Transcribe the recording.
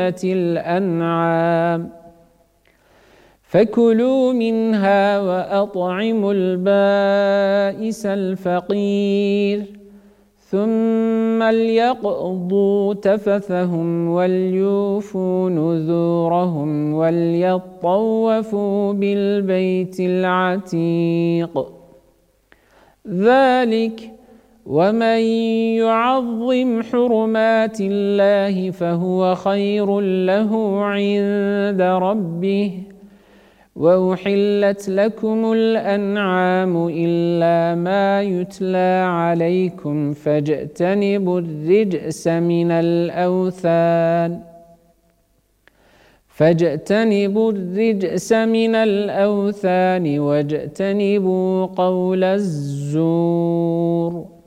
الأنعام فكلوا منها وأطعموا البائس الفقير ثم ليقضوا تفثهم وليوفوا نذورهم وليطوفوا بالبيت العتيق ذلك ومن يعظم حرمات الله فهو خير له عند ربه وأحلت لكم الأنعام إلا ما يتلى عليكم فاجتنبوا الرجس من الأوثان واجتنبوا قول الزور